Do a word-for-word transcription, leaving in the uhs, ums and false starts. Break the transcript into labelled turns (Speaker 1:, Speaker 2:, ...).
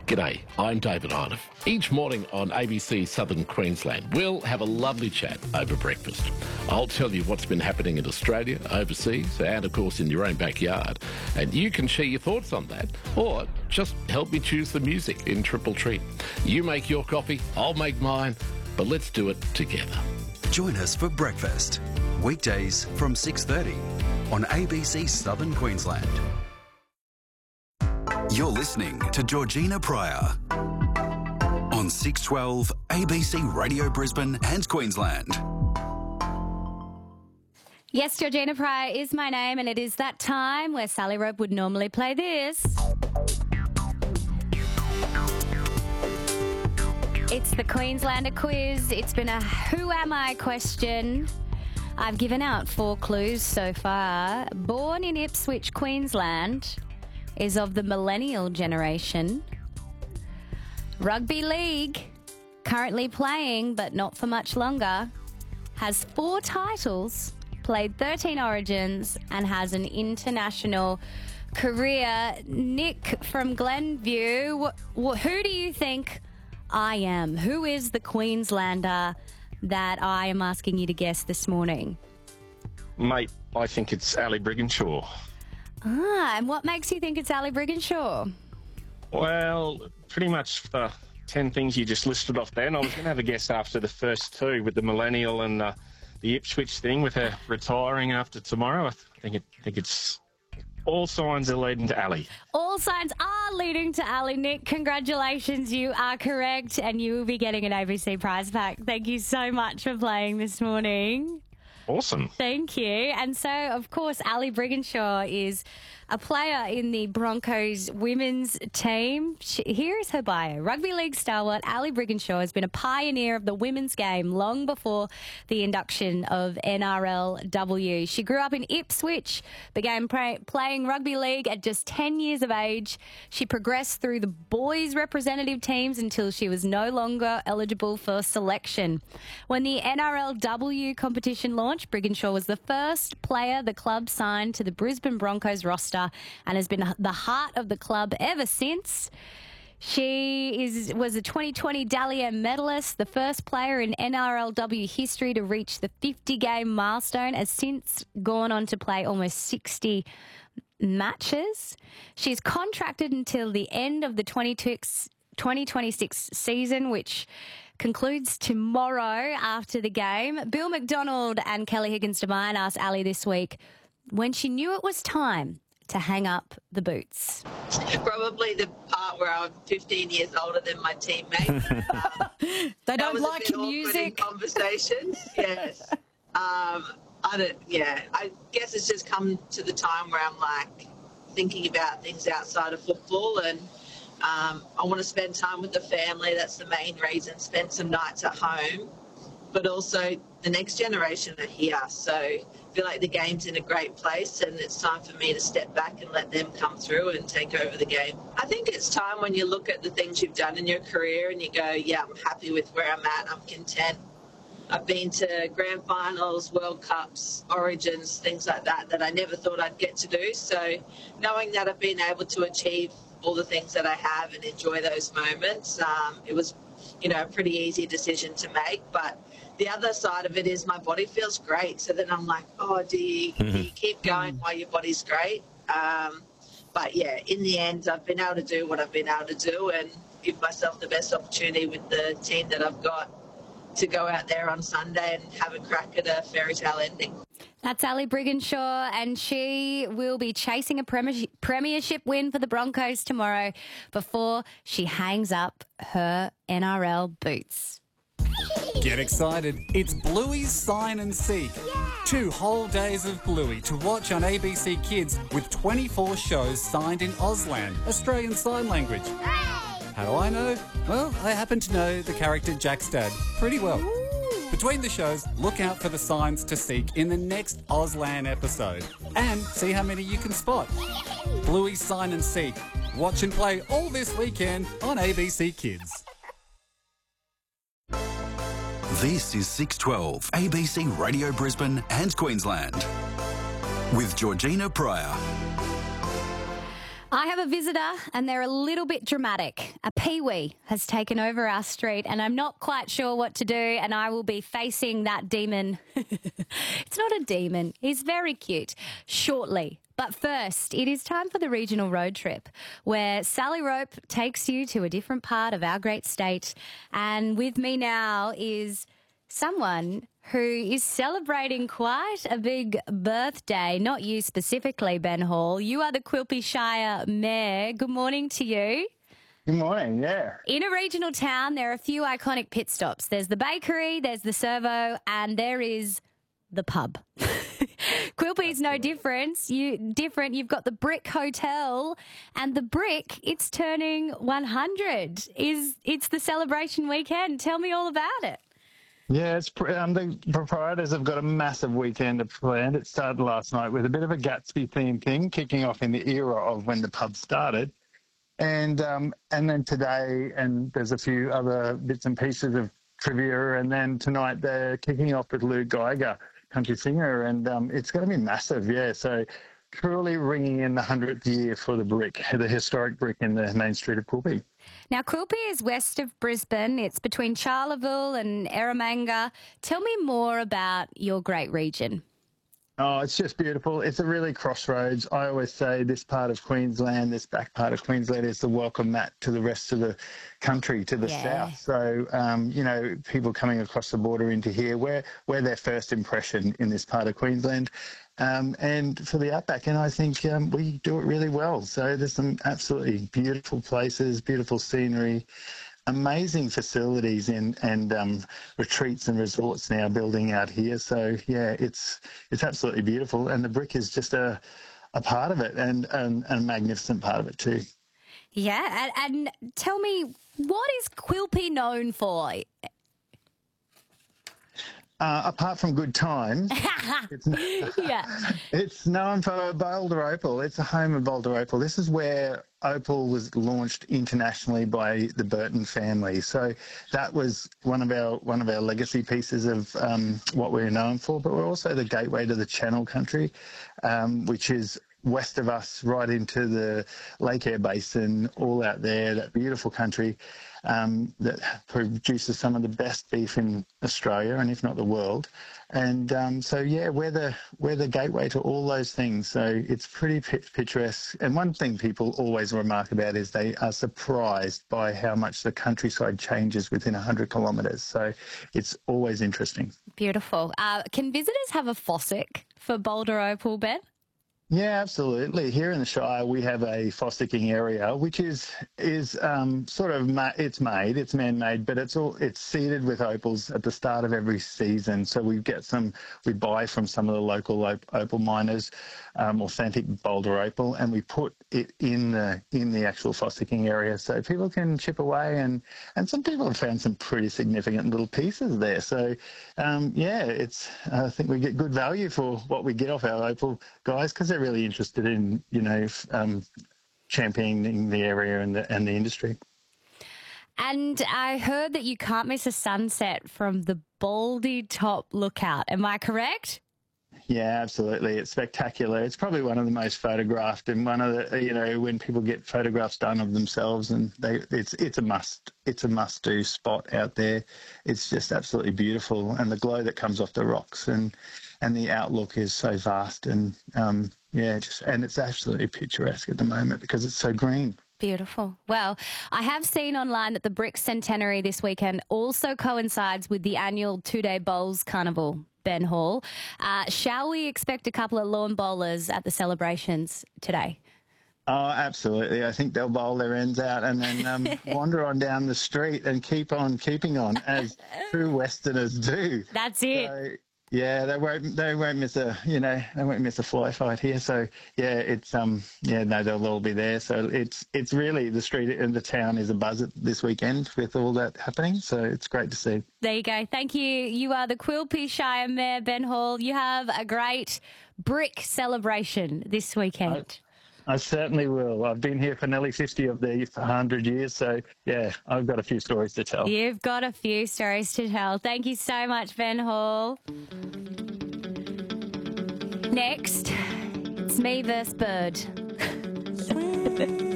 Speaker 1: G'day, I'm David Arnoff. Each morning on A B C Southern Queensland, we'll have a lovely chat over breakfast. I'll tell you what's been happening in Australia, overseas, and of course in your own backyard. And you can share your thoughts on that, or just help me choose the music in Triple Treat. You make your coffee, I'll make mine, but let's do it together.
Speaker 2: Join us for breakfast, weekdays from six thirty on A B C Southern Queensland. You're listening to Georgina Pryor on six twelve A B C Radio Brisbane and Queensland.
Speaker 3: Yes, Georgina Pryor is my name, and it is that time where Sally Rope would normally play this. It's the Queenslander quiz. It's been a who am I question. I've given out four clues so far. Born in Ipswich, Queensland, is of the millennial generation. Rugby league, currently playing but not for much longer, has four titles, played thirteen Origins, and has an international career. Nick from Glenview, wh- who do you think I am? Who is the Queenslander that I am asking you to guess this morning?
Speaker 4: Mate, I think it's Ali Brigginshaw.
Speaker 3: Ah, and what makes you think it's Ali Brigginshaw?
Speaker 4: Well, pretty much the ten things you just listed off then. I was going to have a guess after the first two with the millennial and uh, the Ipswich thing with her retiring after tomorrow. I think, it, I think it's all signs are leading to Ali.
Speaker 3: All signs are leading to Ali. Nick, congratulations. You are correct, and you will be getting an A B C prize pack. Thank you so much for playing this morning.
Speaker 4: Awesome.
Speaker 3: Thank you. And so, of course, Ali Brigginshaw is a player in the Broncos women's team. She, here is her bio. Rugby league stalwart Ali Brigginshaw has been a pioneer of the women's game long before the induction of N R L W. She grew up in Ipswich, began play, playing rugby league at just ten years of age. She progressed through the boys' representative teams until she was no longer eligible for selection. When the N R L W competition launched, Brigginshaw was the first player the club signed to the Brisbane Broncos roster and has been the heart of the club ever since. She is was a twenty twenty Dally M medalist, the first player in N R L W history to reach the fifty-game milestone, has since gone on to play almost sixty matches. She's contracted until the end of the twenty twenty-six season, which concludes tomorrow after the game. Bill McDonald and Kelly Higgins-Devine asked Ali this week when she knew it was time to hang up the boots.
Speaker 5: Probably the part where I'm fifteen years older than my teammates. Um,
Speaker 3: they don't
Speaker 5: was
Speaker 3: like
Speaker 5: a bit
Speaker 3: music.
Speaker 5: In conversations, yes. Um, I don't. Yeah, I guess it's just come to the time where I'm like thinking about things outside of football, and um, I want to spend time with the family. That's the main reason. Spend some nights at home, but also the next generation are here, so I feel like the game's in a great place, and it's time for me to step back and let them come through and take over the game. I think it's time when you look at the things you've done in your career and you go, yeah, I'm happy with where I'm at, I'm content. I've been to grand finals, World Cups, Origins, things like that, that I never thought I'd get to do. So knowing that I've been able to achieve all the things that I have and enjoy those moments, um, it was, you know, a pretty easy decision to make. But the other side of it is my body feels great. So then I'm like, oh, do you, do you keep going while your body's great? Um, but, yeah, in the end, I've been able to do what I've been able to do and give myself the best opportunity with the team that I've got to go out there on Sunday and have a crack at a fairy tale ending.
Speaker 3: That's Ali Brigginshaw, and she will be chasing a premier- premiership win for the Broncos tomorrow before she hangs up her N R L boots.
Speaker 6: Get excited. It's Bluey's Sign and Seek. Yeah. Two whole days of Bluey to watch on A B C Kids with twenty-four shows signed in Auslan, Australian Sign Language. Hooray! How do I know? Well, I happen to know the character Jack's dad pretty well. Ooh. Between the shows, look out for the signs to seek in the next Auslan episode and see how many you can spot. Bluey's Sign and Seek. Watch and play all this weekend on A B C Kids.
Speaker 2: This is six twelve A B C Radio Brisbane and Queensland with Georgina Pryor.
Speaker 3: I have a visitor and they're a little bit dramatic. A peewee has taken over our street and I'm not quite sure what to do, and I will be facing that demon. It's not a demon. He's very cute. Shortly. But first, it is time for the regional road trip, where Sally Rope takes you to a different part of our great state. And with me now is someone who is celebrating quite a big birthday. Not you specifically, Ben Hall. You are the Quilpie Shire Mayor. Good morning to you.
Speaker 7: Good morning, yeah.
Speaker 3: In a regional town, there are a few iconic pit stops. There's the bakery, there's the servo, and there is the pub. Quilpie is no difference. You different. You've got the Brick Hotel, and the Brick, it's turning one hundred. Is it's the celebration weekend. Tell me all about it.
Speaker 7: Yeah, it's um, the proprietors have got a massive weekend planned. It started last night with a bit of a Gatsby themed thing, kicking off in the era of when the pub started, and um, and then today, and there's a few other bits and pieces of trivia, and then tonight they're kicking off with Lou Geiger, country singer, and um, it's going to be massive. Yeah, so truly ringing in the hundredth year for the Brick, the historic Brick in the main street of Quilpie.
Speaker 3: Now, Quilpie is west of Brisbane. It's between Charleville and Eromanga. Tell me more about your great region.
Speaker 7: Oh, it's just beautiful. It's a really crossroads. I always say this part of Queensland, this back part of Queensland is the welcome mat to the rest of the country, to the
Speaker 3: Yeah.
Speaker 7: south. So, um, you know, people coming across the border into here, we're, we're their first impression in this part of Queensland. Um, and for the outback, and I think um, we do it really well. So there's some absolutely beautiful places, beautiful scenery, amazing facilities in, and um, retreats and resorts now building out here. So yeah, it's it's absolutely beautiful, and the Brick is just a a part of it, and, and, and a magnificent part of it too.
Speaker 3: Yeah, and, and tell me, what is Quilpie known for?
Speaker 7: Uh, apart from good times, it's,
Speaker 3: Yeah.
Speaker 7: it's known for Boulder Opal. It's a home of Boulder Opal. This is where Opal was launched internationally by the Burton family. So that was one of our one of our legacy pieces of um, what we're known for. But we're also the gateway to the Channel Country, um, which is west of us, right into the Lake Eyre Basin, all out there, that beautiful country um, that produces some of the best beef in Australia, and if not the world. And um, so, yeah, we're the, we're the gateway to all those things. So it's pretty picturesque. And one thing people always remark about is they are surprised by how much the countryside changes within one hundred kilometres. So it's always interesting.
Speaker 3: Beautiful. Uh, can visitors have a fossick for Boulder Opal, Ben?
Speaker 7: Yeah, absolutely. Here in the Shire, we have a fossicking area, which is is um, sort of ma- it's made, it's man-made, but it's all it's seeded with opals at the start of every season. So we get some, we buy from some of the local op- opal miners, um, authentic Boulder opal, and we put it in the in the actual fossicking area, so people can chip away, and and some people have found some pretty significant little pieces there. So um, yeah, it's I think we get good value for what we get off our opal guys, because they're really interested in, you know, um, championing the area and the, and the industry.
Speaker 3: And I heard that you can't miss a sunset from the Baldy Top Lookout. Am I correct?
Speaker 7: Yeah, absolutely. It's spectacular. It's probably one of the most photographed, and one of the, you know, when people get photographs done of themselves, and they, it's it's a must. It's a must-do spot out there. It's just absolutely beautiful, and the glow that comes off the rocks, and and the outlook is so vast, and um, yeah, just and it's absolutely picturesque at the moment because it's so green.
Speaker 3: Beautiful. Well, I have seen online that the Brick Centenary this weekend also coincides with the annual two-day bowls carnival, Ben Hall. Uh, shall we expect a couple of lawn bowlers at the celebrations today?
Speaker 7: Oh, absolutely. I think they'll bowl their ends out and then um, wander on down the street and keep on keeping on, as true Westerners do.
Speaker 3: That's it.
Speaker 7: So, yeah, they won't. They won't miss a. You know, they won't miss a fly fight here. So yeah, it's um. Yeah, no, they'll all be there. So it's it's really the street and the town is abuzz this weekend with all that happening. So it's great to see.
Speaker 3: There you go. Thank you. You are the Quilpie Shire Mayor, Ben Hall. You have a great Brick celebration this weekend.
Speaker 7: I certainly will. I've been here for nearly fifty of these one hundred years, so yeah, I've got a few stories to tell.
Speaker 3: You've got a few stories to tell. Thank you so much, Ben Hall. Next, it's me versus Bird. it.